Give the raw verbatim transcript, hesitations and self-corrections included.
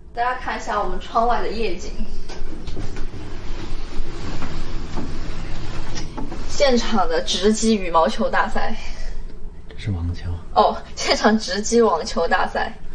大家看一下我们窗外的夜景，现场的直击羽毛球大赛。 这是网球哦，现场直击网球大赛。